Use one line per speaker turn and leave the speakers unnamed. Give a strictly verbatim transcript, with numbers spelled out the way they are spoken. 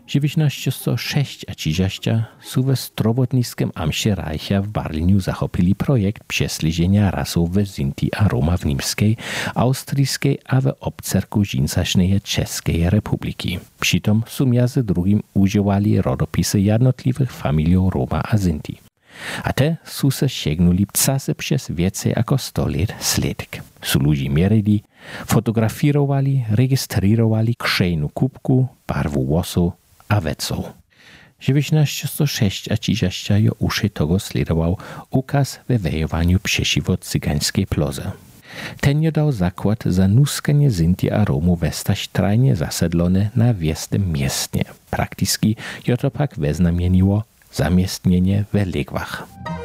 dziewiętnaście sześć a trzydzieści su we strobotniskim Amście Reicha w Berliniu zachopili projekt prześledzenia rasów w Sinti a Roma w Niemskiej, Austrijskiej a w obcerku Żinsacznej Czeskiej Republiki. Przytom su między drugim używali rodopisy jednotliwych familiów Roma a Sinti. A te su se sięgnuli czasy przez więcej jako sto lat sledek. Su ludzi mierili, fotografirowali, rejestrowali krzejnu kubku, barwu włosu a weców. dziewiętnaście sześć a trzydzieści jo uszy tego sledował ukaz we wejowaniu przeciwko cygańskiej ploze. Ten jo dał zakład za nuskanie Sinti a Romu westać trajnie zasedlone na wiestym miestnie. Praktycznie jo to pak weznamieniło zamiestnienie w Legwach.